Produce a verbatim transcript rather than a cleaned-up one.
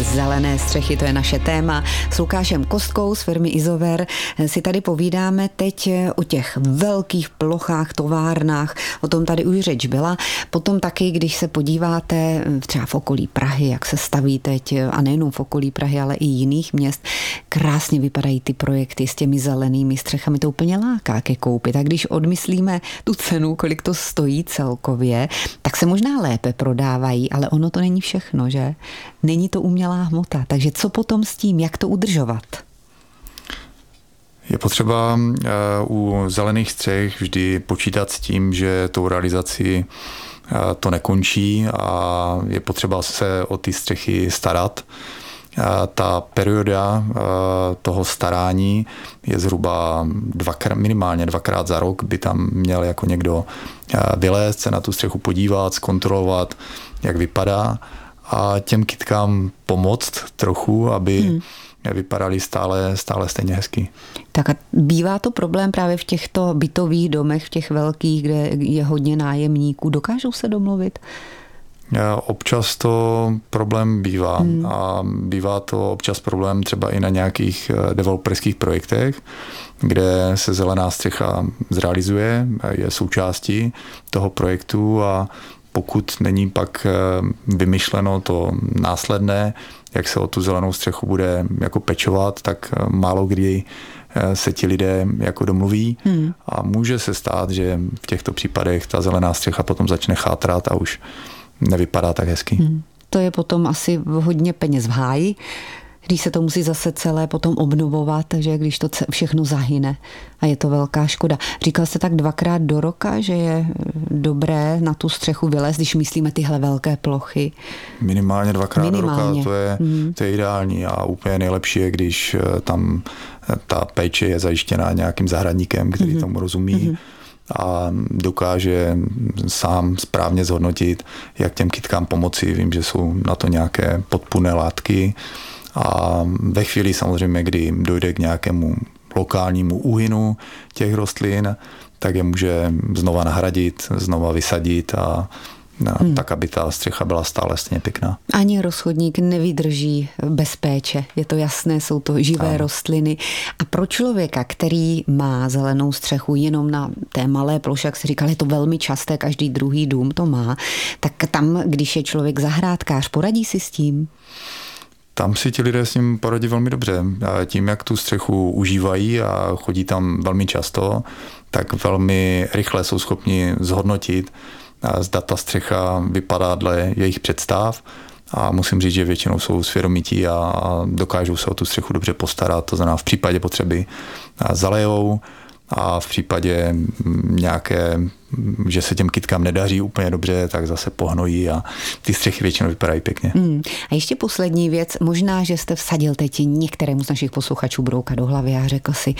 Zelené střechy, to je naše téma. S Lukášem Kostkou z firmy Isover si tady povídáme teď o těch velkých plochách, továrnách, o tom tady už řeč byla. Potom taky, když se podíváte třeba v okolí Prahy, jak se staví teď, a nejenom v okolí Prahy, ale i jiných měst, krásně vypadají ty projekty s těmi zelenými střechami, to úplně láká ke koupi. Tak když odmyslíme tu cenu, kolik to stojí celkově, tak se možná lépe prodávají, ale ono to není všechno, že? Není to umělá hmota. Takže co potom s tím, jak to udržovat? Je potřeba u zelených střech vždy počítat s tím, že tou realizací to nekončí a je potřeba se o ty střechy starat. Ta perioda toho starání je zhruba dvakrát, minimálně dvakrát za rok by tam měl jako někdo vylézt, se na tu střechu podívat, zkontrolovat, jak vypadá a těm kytkám pomoct trochu, aby hmm. vypadaly stále, stále stejně hezky. Tak a bývá to problém právě v těchto bytových domech, v těch velkých, kde je hodně nájemníků, dokážou se domluvit? Občas to problém bývá hmm. a bývá to občas problém třeba i na nějakých developerských projektech, kde se zelená střecha zrealizuje, je součástí toho projektu a pokud není pak vymyšleno to následné, jak se o tu zelenou střechu bude jako pečovat, tak málo kdy se ti lidé jako domluví hmm. a může se stát, že v těchto případech ta zelená střecha potom začne chátrat a už nevypadá tak hezky. Hmm. To je potom asi hodně peněz v háji, když se to musí zase celé potom obnovovat, že když to všechno zahyne a je to velká škoda. Říkal jste tak dvakrát do roka, že je dobré na tu střechu vylézt, když myslíme tyhle velké plochy? Minimálně dvakrát Minimálně. do roka, to je, hmm. to je ideální a úplně nejlepší je, když tam ta péče je zajištěná nějakým zahradníkem, který hmm. tomu rozumí. Hmm. a dokáže sám správně zhodnotit, jak těm kytkám pomoci. Vím, že jsou na to nějaké podpůrné látky a ve chvíli samozřejmě, kdy dojde k nějakému lokálnímu úhynu těch rostlin, tak je může znova nahradit, znova vysadit a Hmm. tak, aby ta střecha byla stále stejně pěkná. Ani rozchodník nevydrží bez péče, je to jasné, jsou to živé ano. rostliny. A pro člověka, který má zelenou střechu jenom na té malé ploše, jak se říkal, je to velmi časté, každý druhý dům to má, tak tam, když je člověk zahrádkář, poradí si s tím? Tam si ti lidé s tím poradí velmi dobře. A tím, jak tu střechu užívají a chodí tam velmi často, tak velmi rychle jsou schopni zhodnotit, zda ta střecha vypadá dle jejich představ a musím říct, že většinou jsou svědomití a dokážou se o tu střechu dobře postarat, to znamená v případě potřeby zalejou a v případě nějaké, že se těm kytkám nedaří úplně dobře, tak zase pohnojí a ty střechy většinou vypadají pěkně. Hmm. A ještě poslední věc, možná, že jste vsadil teď některému z našich posluchačů brouka do hlavy a řekl si,